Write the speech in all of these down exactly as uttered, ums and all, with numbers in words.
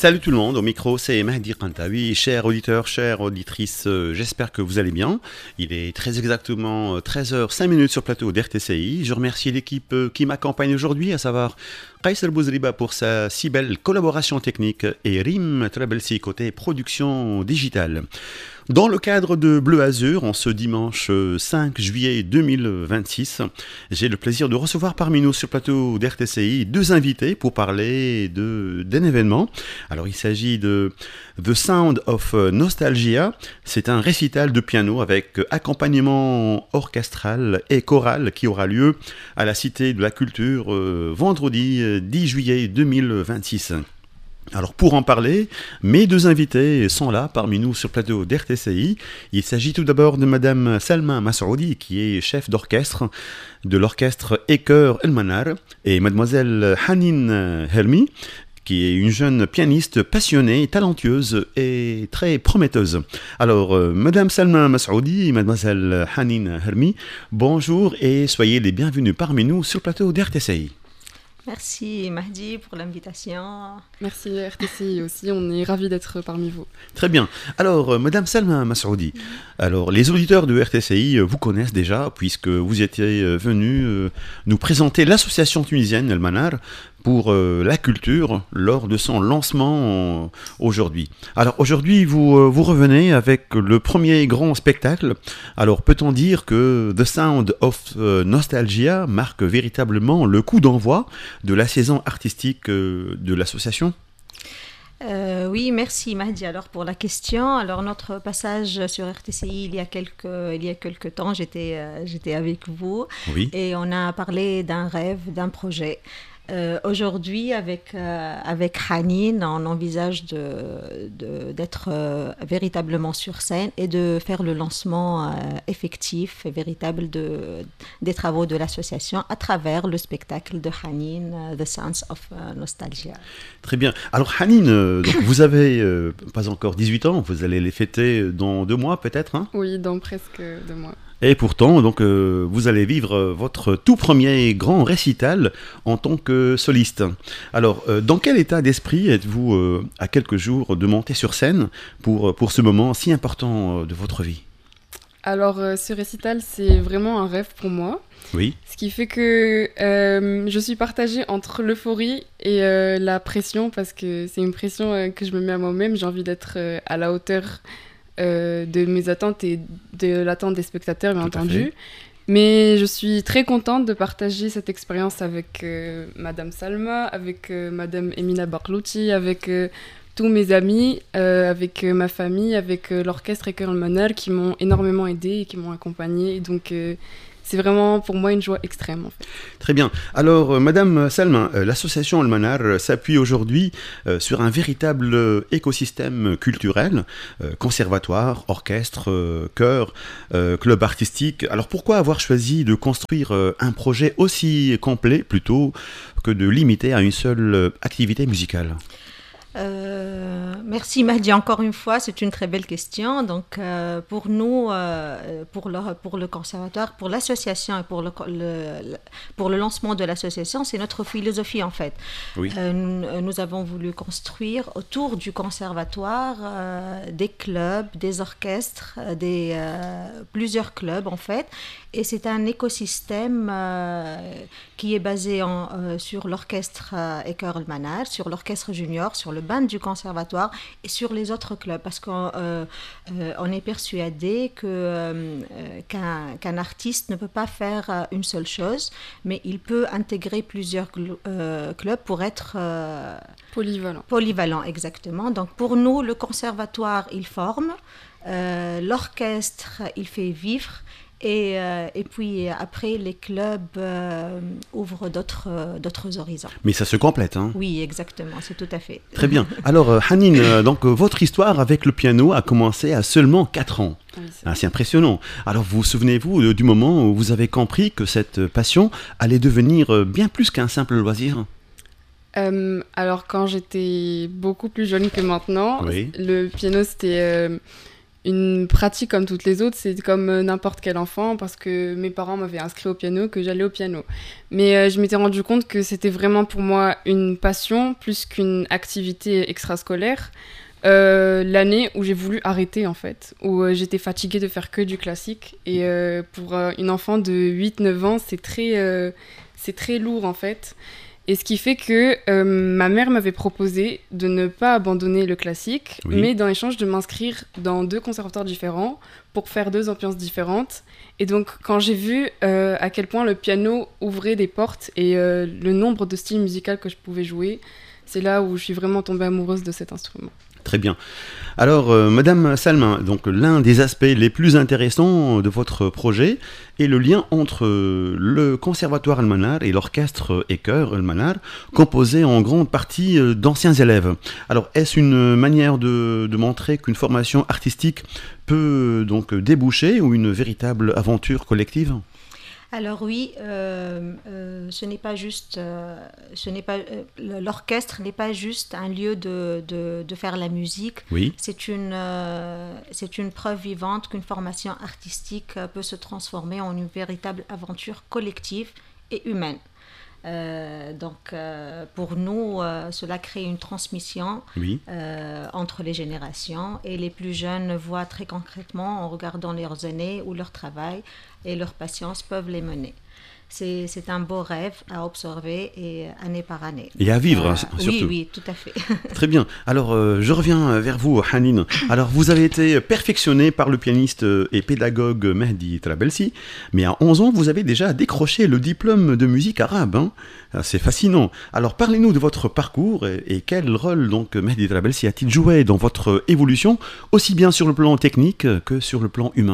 Salut tout le monde, au micro c'est Mahdi Kantawi, chers auditeurs, chères auditrices, euh, j'espère que vous allez bien. Il est très exactement treize heures cinq sur le plateau d'R T C I. Je remercie l'équipe euh, qui m'accompagne aujourd'hui, à savoir Kaiser Bouzriba pour sa si belle collaboration technique et Rim Trabelsi côté production digitale. Dans le cadre de Bleu Azur, en ce dimanche cinq juillet deux mille vingt-six, j'ai le plaisir de recevoir parmi nous sur le plateau d'R T C I deux invités pour parler de, d'un événement. Alors il s'agit de The Sound of Nostalgia. C'est un récital de piano avec accompagnement orchestral et choral qui aura lieu à la Cité de la Culture euh, vendredi dix juillet deux mille vingt-six. Alors pour en parler, mes deux invités sont là parmi nous sur le plateau d'R T C I. Il s'agit tout d'abord de Madame Salma Masroudi qui est chef d'orchestre de l'orchestre et chœur El Manar et Mademoiselle Hanine Hermi qui est une jeune pianiste passionnée, talentueuse et très prometteuse. Alors, euh, Madame Salma Masroudi et Mademoiselle Hanine Hermi, bonjour et soyez les bienvenus parmi nous sur le plateau d'R T C I. Merci Mahdi pour l'invitation. Merci R T C I aussi, on est ravis d'être parmi vous. Très bien. Alors, euh, Madame Salma Masroudi, mmh. alors les auditeurs de R T C I euh, vous connaissent déjà puisque vous étiez euh, venus euh, nous présenter l'association tunisienne El Manar pour euh, la culture lors de son lancement euh, aujourd'hui. Alors aujourd'hui, vous, euh, vous revenez avec le premier grand spectacle. Alors peut-on dire que The Sound of euh, Nostalgia marque véritablement le coup d'envoi de la saison artistique euh, de l'association ? Euh, oui, merci Mahdi alors pour la question. Alors notre passage sur R T C I il y a quelques, il y a quelques temps, j'étais, euh, j'étais avec vous oui. Et on a parlé d'un rêve, d'un projet. Euh, aujourd'hui, avec, euh, avec Hanine, on envisage de, de, d'être euh, véritablement sur scène et de faire le lancement euh, effectif et véritable de, des travaux de l'association à travers le spectacle de Hanine, uh, The Sounds of uh, Nostalgia. Très bien. Alors Hanine, euh, donc vous avez euh, pas encore dix-huit ans, vous allez les fêter dans deux mois peut-être hein ? Oui, dans presque deux mois. Et pourtant, donc, euh, vous allez vivre votre tout premier grand récital en tant que soliste. Alors, euh, dans quel état d'esprit êtes-vous euh, à quelques jours de monter sur scène pour, pour ce moment si important euh, de votre vie ? Alors, euh, ce récital, c'est vraiment un rêve pour moi. Oui. Ce qui fait que euh, je suis partagée entre l'euphorie et euh, la pression, parce que c'est une pression euh, que je me mets à moi-même. J'ai envie d'être euh, à la hauteur Euh, de mes attentes et de l'attente des spectateurs, bien Tout entendu. Mais je suis très contente de partager cette expérience avec euh, Madame Salma, avec euh, Madame Emina Barlouti, avec euh, tous mes amis, euh, avec euh, ma famille, avec euh, l'orchestre et chœur El Manar qui m'ont énormément aidée et qui m'ont accompagnée. Donc euh, c'est vraiment pour moi une joie extrême en fait. Très bien. Alors euh, Madame Salma, euh, l'association El Manar euh, s'appuie aujourd'hui euh, sur un véritable euh, écosystème culturel, euh, conservatoire, orchestre, euh, chœur, euh, club artistique. Alors pourquoi avoir choisi de construire euh, un projet aussi complet plutôt que de limiter à une seule euh, activité musicale ? Euh, merci Mahdi encore une fois, c'est une très belle question. Donc euh, pour nous, euh, pour, le, pour le conservatoire, pour l'association et pour le, le, pour le lancement de l'association, c'est notre philosophie en fait. Oui. Euh, nous, nous avons voulu construire autour du conservatoire euh, des clubs, des orchestres, des, euh, plusieurs clubs en fait. Et c'est un écosystème euh, qui est basé en, euh, sur l'orchestre euh, et chœur El Manar, sur l'orchestre junior, sur le band du conservatoire et sur les autres clubs. Parce qu'on euh, euh, on est persuadé que, euh, qu'un, qu'un artiste ne peut pas faire euh, une seule chose, mais il peut intégrer plusieurs gl- euh, clubs pour être... Euh, polyvalent. Polyvalent, exactement. Donc pour nous, le conservatoire, il forme. Euh, l'orchestre, il fait vivre. Et, euh, et puis après, les clubs euh, ouvrent d'autres, euh, d'autres horizons. Mais ça se complète, hein ? Oui, exactement, c'est tout à fait. Très bien. Alors, euh, Hanine, euh, donc, euh, votre histoire avec le piano a commencé à seulement quatre ans. Oui, c'est, ah, c'est impressionnant. Alors, vous vous souvenez-vous euh, du moment où vous avez compris que cette passion allait devenir euh, bien plus qu'un simple loisir ? Euh, alors quand j'étais beaucoup plus jeune que maintenant, Oui. le piano c'était... Euh, une pratique comme toutes les autres, c'est comme euh, n'importe quel enfant, parce que mes parents m'avaient inscrit au piano, que j'allais au piano. Mais euh, je m'étais rendu compte que c'était vraiment pour moi une passion, plus qu'une activité extrascolaire. Euh, l'année où j'ai voulu arrêter, en fait, où euh, j'étais fatiguée de faire que du classique. Et euh, pour euh, une enfant de huit neuf ans, c'est très, euh, c'est très lourd, en fait. Et ce qui fait que euh, ma mère m'avait proposé de ne pas abandonner le classique, Oui. mais dans l'échange de m'inscrire dans deux conservatoires différents pour faire deux ambiances différentes. Et donc, quand j'ai vu euh, à quel point le piano ouvrait des portes et euh, le nombre de styles musicaux que je pouvais jouer, c'est là où je suis vraiment tombée amoureuse de cet instrument. Très bien. Alors, euh, Madame Salma, donc l'un des aspects les plus intéressants de votre projet est le lien entre euh, le Conservatoire Al-Manar et l'orchestre et chœur Al-Manar, composé en grande partie euh, d'anciens élèves. Alors, est-ce une manière de, de montrer qu'une formation artistique peut euh, donc déboucher ou une véritable aventure collective ? Alors oui, euh, euh, ce n'est pas juste, euh, ce n'est pas, euh, l'orchestre n'est pas juste un lieu de, de, de faire la musique. Oui. C'est une, euh, c'est une preuve vivante qu'une formation artistique euh, peut se transformer en une véritable aventure collective et humaine. Euh, donc, euh, pour nous, euh, cela crée une transmission Oui. euh, entre les générations et les plus jeunes voient très concrètement en regardant leurs aînés ou leur travail et leur patience peuvent les mener. C'est, c'est un beau rêve à observer et année par année. Et à vivre, Euh, hein, surtout. Oui, oui, tout à fait. Très bien. Alors, euh, je reviens vers vous, Hanine. Alors, vous avez été perfectionné par le pianiste et pédagogue Mehdi Trabelsi, mais à onze ans, vous avez déjà décroché le diplôme de musique arabe. Hein. C'est fascinant. Alors, parlez-nous de votre parcours et, et quel rôle donc Mehdi Trabelsi a-t-il joué dans votre évolution, aussi bien sur le plan technique que sur le plan humain ?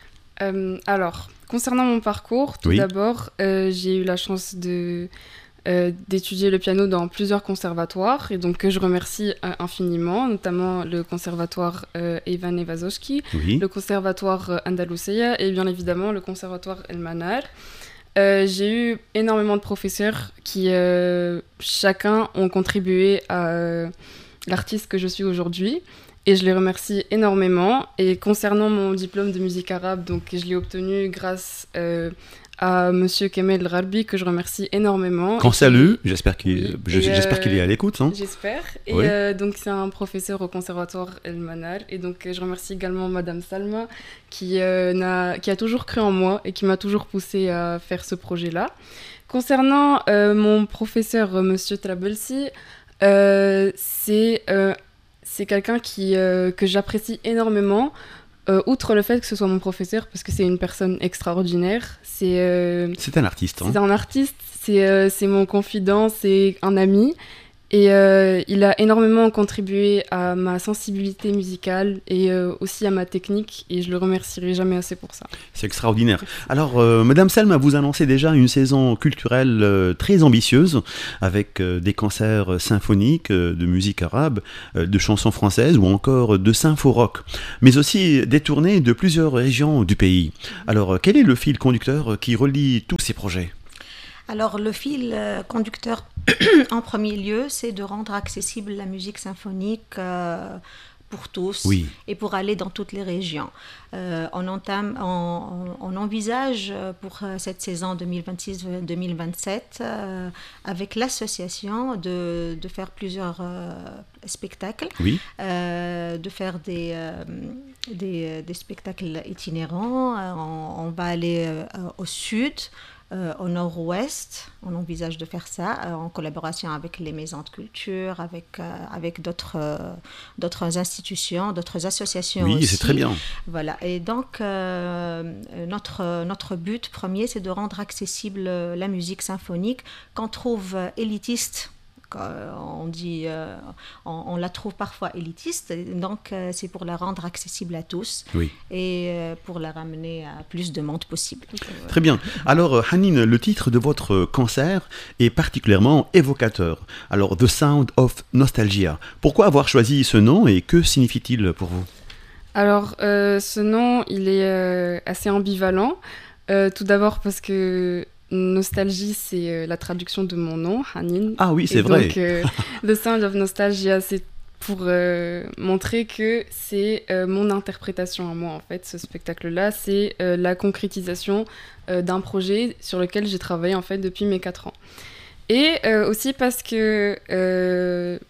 Euh, alors, concernant mon parcours, tout Oui. d'abord, euh, j'ai eu la chance de, euh, d'étudier le piano dans plusieurs conservatoires, et donc que je remercie euh, infiniment, notamment le conservatoire euh, Ivan Evazovski, Oui. le conservatoire euh, Andalusia et bien évidemment le conservatoire El Manar. Euh, j'ai eu énormément de professeurs qui, euh, chacun, ont contribué à euh, l'artiste que je suis aujourd'hui. Et je les remercie énormément. Et concernant mon diplôme de musique arabe, donc je l'ai obtenu grâce euh, à Monsieur Kemel Rarbi, que je remercie énormément. Qu'on salue, j'espère qu'il, Oui. je- Et, j'espère euh, qu'il est à l'écoute. Hein. J'espère. Et Oui. euh, donc c'est un professeur au conservatoire El Manar. Et donc euh, je remercie également Madame Salma, qui, euh, n'a, qui a toujours cru en moi et qui m'a toujours poussée à faire ce projet-là. Concernant euh, mon professeur, euh, Monsieur Trabelsi, euh, c'est... Euh, C'est quelqu'un qui, euh, que j'apprécie énormément, euh, outre le fait que ce soit mon professeur, parce que c'est une personne extraordinaire. C'est, euh, C'est un artiste. Hein. c'est un artiste, c'est, euh, c'est mon confident, c'est un ami. Et euh, il a énormément contribué à ma sensibilité musicale et euh, aussi à ma technique. Et je le remercierai jamais assez pour ça. C'est extraordinaire. Alors, euh, Madame Salma, vous annoncez déjà une saison culturelle euh, très ambitieuse, avec euh, des concerts symphoniques, euh, de musique arabe, euh, de chansons françaises ou encore de sympho-rock, mais aussi des tournées de plusieurs régions du pays. Alors, euh, quel est le fil conducteur qui relie tous ces projets ? Alors, le fil euh, conducteur, en premier lieu, c'est de rendre accessible la musique symphonique euh, pour tous Oui. et pour aller dans toutes les régions. Euh, on, entame, on, on, on envisage pour cette saison deux mille vingt-six deux mille vingt-sept, euh, avec l'association, de, de faire plusieurs euh, spectacles, Oui. euh, de faire des, euh, des, des spectacles itinérants. On, on va aller euh, au sud, Euh, au nord-ouest. On envisage de faire ça euh, en collaboration avec les maisons de culture, avec, euh, avec d'autres, euh, d'autres institutions, d'autres associations Oui, aussi. c'est très bien. Voilà. Et donc, euh, notre, notre but premier, c'est de rendre accessible la musique symphonique qu'on trouve élitiste. On dit, euh, on, on la trouve parfois élitiste, donc euh, c'est pour la rendre accessible à tous Oui. et euh, pour la ramener à plus de monde possible. Très bien. Alors, euh, Hanine, le titre de votre concert est particulièrement évocateur. Alors, The Sound of Nostalgia. Pourquoi avoir choisi ce nom et que signifie-t-il pour vous ? Alors, euh, ce nom, il est euh, assez ambivalent. Euh, tout d'abord parce que Nostalgie, c'est euh, la traduction de mon nom, Hanine. Ah oui, c'est Et vrai. Donc, euh, The Sound of Nostalgia, c'est pour euh, montrer que c'est euh, mon interprétation à moi, en fait, ce spectacle-là. C'est euh, la concrétisation euh, d'un projet sur lequel j'ai travaillé, en fait, depuis mes quatre ans. Et euh, aussi parce que, euh,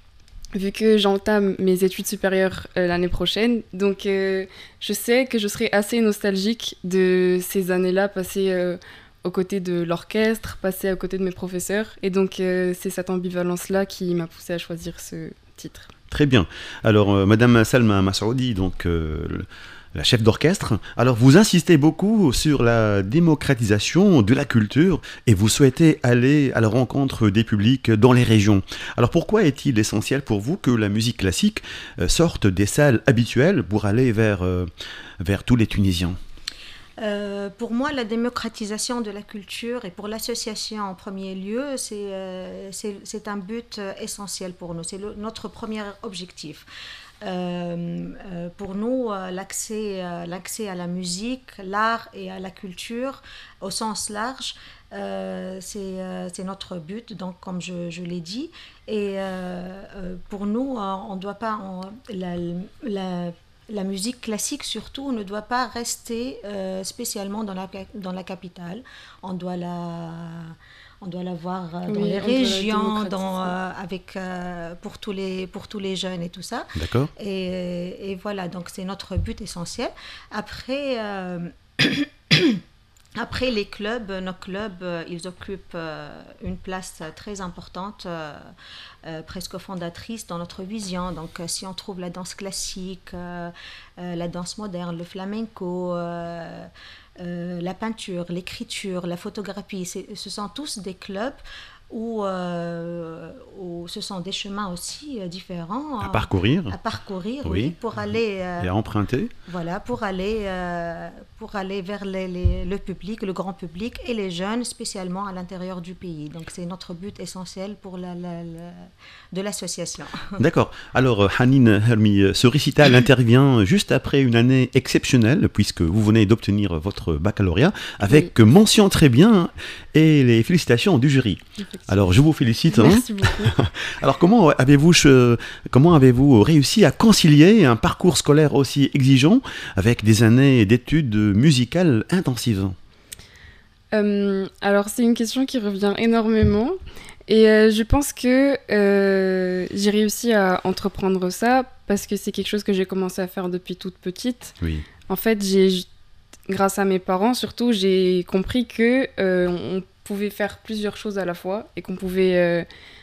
vu que j'entame mes études supérieures euh, l'année prochaine, donc euh, je sais que je serai assez nostalgique de ces années-là passées euh, aux côtés de l'orchestre, passées à côté de mes professeurs. Et donc, euh, c'est cette ambivalence-là qui m'a poussée à choisir ce titre. Très bien. Alors, euh, Madame Salma Masroudi, donc euh, le- la chef d'orchestre, alors vous insistez beaucoup sur la démocratisation de la culture et vous souhaitez aller à la rencontre des publics dans les régions. Alors, pourquoi est-il essentiel pour vous que la musique classique euh, sorte des salles habituelles pour aller vers, euh, vers tous les Tunisiens ? Euh, pour moi, la démocratisation de la culture et pour l'association en premier lieu, c'est euh, c'est, c'est un but euh, essentiel pour nous. C'est le- notre premier objectif. Euh, euh, pour nous, euh, l'accès, euh, l'accès à la musique, l'art et à la culture au sens large, euh, c'est, euh, c'est notre but, donc comme je, je l'ai dit. Et euh, euh, pour nous, euh, on ne doit pas... on- la, la- la musique classique, surtout, ne doit pas rester euh, spécialement dans la, dans la capitale. On doit la, on doit la voir euh, dans Oui, les on doit la régions, dans, démocratiser. euh, avec, euh, pour, tous les, pour tous les jeunes et tout ça. D'accord ? Et, et voilà, donc c'est notre but essentiel. Après, euh, après les clubs, nos clubs, euh, ils occupent euh, une place euh, très importante, euh, euh, presque fondatrice dans notre vision. Donc, euh, si on trouve la danse classique, euh, euh, la danse moderne, le flamenco, euh, euh, la peinture, l'écriture, la photographie, c'est- ce sont tous des clubs où, euh, où ce sont des chemins aussi euh, différents À euh, parcourir à parcourir, Oui. oui, pour aller, euh, et à emprunter ? voilà, pour aller, euh, pour aller vers les- les- le public, le grand public et les jeunes, spécialement à l'intérieur du pays. Donc c'est notre but essentiel pour la, la- la- de l'association. D'accord. Alors, euh, Hanine Hermi, euh, ce récital intervient juste après une année exceptionnelle, puisque vous venez d'obtenir votre baccalauréat, avec mention très bien et les félicitations du jury. Alors, je vous félicite. hein. Merci beaucoup. Alors, comment avez-vous, che- comment avez-vous réussi à concilier un parcours scolaire aussi exigeant avec des années d'études musicales intensives ? Euh, alors, c'est une question qui revient énormément. Et euh, je pense que euh, j'ai réussi à entreprendre ça parce que c'est quelque chose que j'ai commencé à faire depuis toute petite. Oui. En fait, j'ai, grâce à mes parents, surtout, j'ai compris que euh, on pouvait faire plusieurs choses à la fois et qu'on pouvait euh,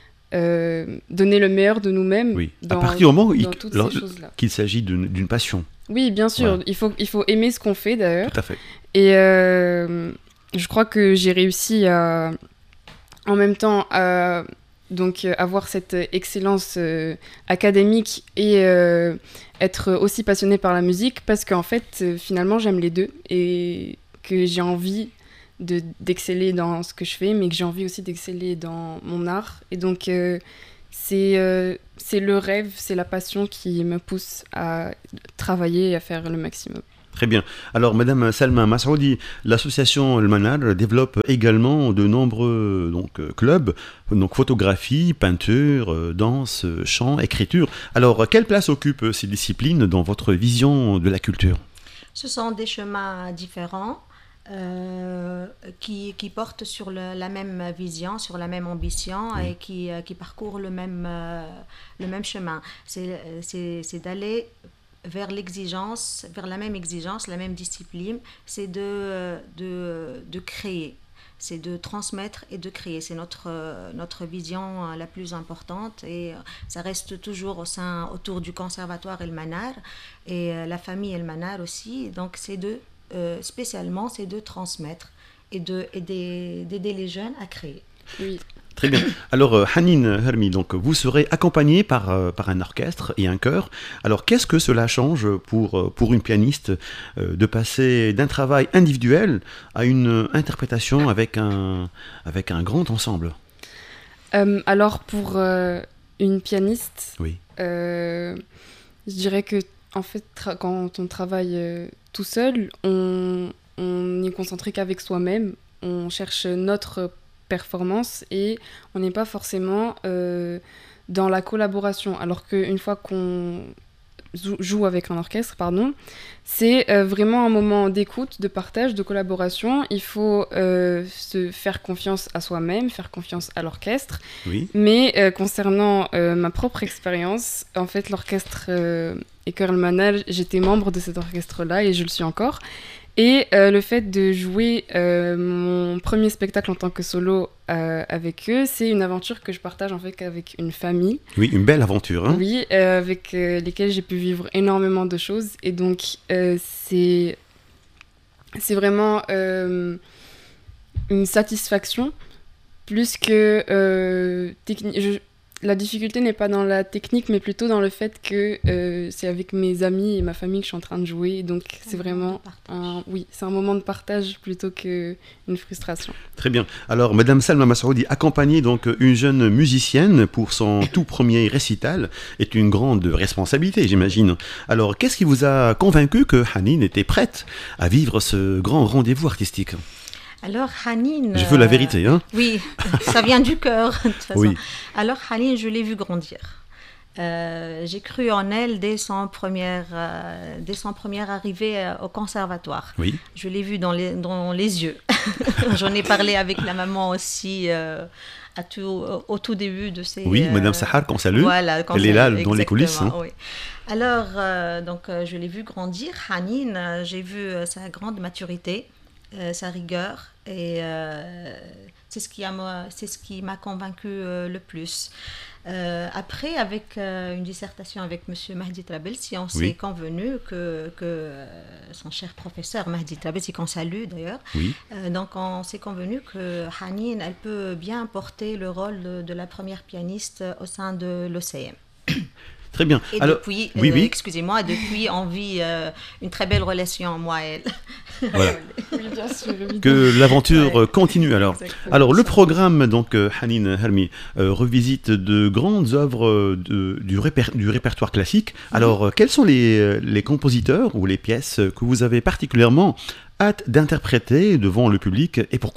euh, donner le meilleur de nous-mêmes Oui. dans, à partir du moment où dans il- toutes lors- ces choses-là. qu'il s'agit d'une d'une passion. Oui, bien sûr, Ouais. il faut, il faut aimer ce qu'on fait d'ailleurs. Tout à fait. Et euh, je crois que j'ai réussi à, en même temps, à donc, euh, avoir cette excellence euh, académique et euh, être aussi passionnée par la musique parce qu'en fait, euh, finalement, j'aime les deux et que j'ai envie de, d'exceller dans ce que je fais, mais que j'ai envie aussi d'exceller dans mon art. Et donc, euh, c'est, euh, c'est le rêve, c'est la passion qui me pousse à travailler et à faire le maximum. Très bien. Alors, Madame Salma Masroudi, l'association El Manar développe également de nombreux donc, euh, clubs, donc photographie, peinture, euh, danse, euh, chant, écriture. Alors, quelle place occupent ces disciplines dans votre vision de la culture ? Ce sont des chemins différents euh, qui, qui portent sur le- la même vision, sur la même ambition Oui. et qui, euh, qui parcourent le même, euh, le même chemin. C'est, c'est, c'est d'aller vers l'exigence, vers la même exigence, la même discipline, c'est de, de, de créer. C'est de transmettre et de créer. C'est notre, euh, notre vision euh, la plus importante et euh, ça reste toujours au sein, autour du conservatoire El Manar et euh, la famille El Manar aussi. Donc c'est de, euh, spécialement, c'est de transmettre et, de, et d'aider, d'aider les jeunes à créer. Oui. Très bien. Alors, euh, Hanine Hermi, donc, vous serez accompagnée par, euh, par un orchestre et un chœur. Alors, qu'est-ce que cela change pour, euh, pour une pianiste euh, de passer d'un travail individuel à une interprétation avec un, avec un grand ensemble ? Euh, alors pour euh, une pianiste, Oui. euh, je dirais que en fait tra- quand on travaille euh, tout seul, on, on n'est concentré qu'avec soi-même, on cherche notre performance et on n'est pas forcément euh, dans la collaboration, alors qu'une fois qu'on joue avec un orchestre, pardon, c'est euh, vraiment un moment d'écoute, de partage, de collaboration. Il faut euh, se faire confiance à soi-même, faire confiance à l'orchestre. Oui. Mais euh, concernant euh, ma propre expérience, en fait, l'orchestre euh, École Manal, j'étais membre de cet orchestre-là et je le suis encore. Et euh, le fait de jouer euh, mon premier spectacle en tant que solo euh, avec eux, c'est une aventure que je partage en fait avec une famille. Oui, une belle aventure. Hein. Oui, euh, avec euh, lesquelles j'ai pu vivre énormément de choses. Et donc, euh, c'est, c'est vraiment euh, une satisfaction plus que euh, technique. Je... La difficulté n'est pas dans la technique, mais plutôt dans le fait que euh, c'est avec mes amis et ma famille que je suis en train de jouer. Donc, c'est, c'est vraiment un, oui, c'est un moment de partage plutôt qu'une frustration. Très bien. Alors, Madame Salma Masroudi, accompagner donc une jeune musicienne pour son tout premier récital est une grande responsabilité, j'imagine. Alors, qu'est-ce qui vous a convaincu que Hanine était prête à vivre ce grand rendez-vous artistique ? Alors, Hanine... Je veux la vérité, hein ? Oui, ça vient du cœur, de toute façon. Oui. Alors, Hanine, je l'ai vue grandir. Euh, j'ai cru en elle dès son première, euh, dès son première arrivée euh, au conservatoire. Oui. Je l'ai vue dans les, dans les yeux. J'en ai parlé avec la maman aussi euh, à tout, au tout début de ces... Oui, euh, Madame Sahar, qu'on salue. Voilà, elle est là dans les coulisses. Hein. Oui. Alors, euh, donc, euh, je l'ai vue grandir. Hanine, euh, j'ai vu euh, sa grande maturité. Euh, sa rigueur et euh, c'est ce qui a, c'est ce qui m'a convaincue euh, le plus. Euh, après, avec euh, une dissertation avec Monsieur Mahdi Trabelsi, on s'est oui. convenu que, que euh, son cher professeur Mahdi Trabelsi, qu'on salue d'ailleurs, oui. euh, donc on s'est convenu que Hanine, elle peut bien porter le rôle de, de la première pianiste au sein de l'O C M. Très bien. Et Alors, depuis, oui, euh, oui. excusez-moi, depuis on vit euh, une très belle relation, moi et elle. Voilà. Oui, bien sûr, évidemment. Que l'aventure ouais. continue alors. Exactement. Alors le programme, donc euh, Hanine Hermi, euh, revisite de grandes œuvres de, du, réper- du répertoire classique. Alors, euh, quels sont les, les compositeurs ou les pièces que vous avez particulièrement hâte d'interpréter devant le public et pourquoi ?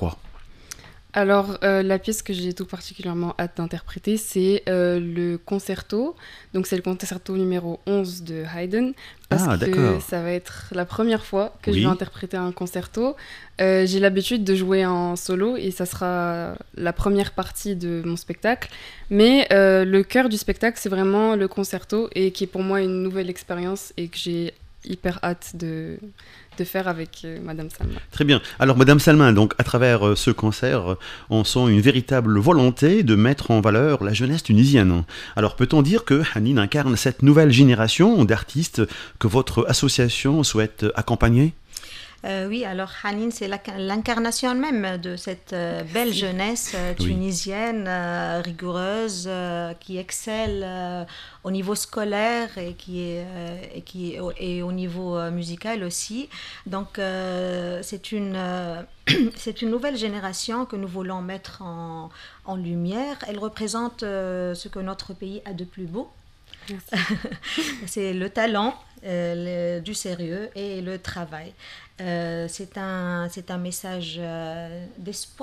Alors, euh, la pièce que j'ai tout particulièrement hâte d'interpréter, c'est euh, le concerto. Donc, c'est le concerto numéro onze de Haydn. Parce ah, que d'accord. ça va être la première fois que oui. je vais interpréter un concerto. Euh, j'ai l'habitude de jouer en solo et ça sera la première partie de mon spectacle. Mais euh, le cœur du spectacle, c'est vraiment le concerto et qui est pour moi une nouvelle expérience et que j'ai hyper hâte de... de faire avec euh, Madame Salma. Très bien. Alors Madame Salma, donc à travers euh, ce concert, euh, on sent une véritable volonté de mettre en valeur la jeunesse tunisienne. Alors peut-on dire que Hanine incarne cette nouvelle génération d'artistes que votre association souhaite accompagner ? Euh, oui, alors Hanine, c'est la, l'incarnation même de cette euh, belle jeunesse euh, tunisienne, oui. euh, rigoureuse, euh, qui excelle euh, au niveau scolaire et qui est euh, et qui est, et au niveau euh, musical aussi. Donc euh, c'est une euh, c'est une nouvelle génération que nous voulons mettre en, en lumière. Elle représente euh, ce que notre pays a de plus beau. C'est le talent, euh, le, du sérieux et le travail. Euh, c'est un, c'est un message euh, d'espoir.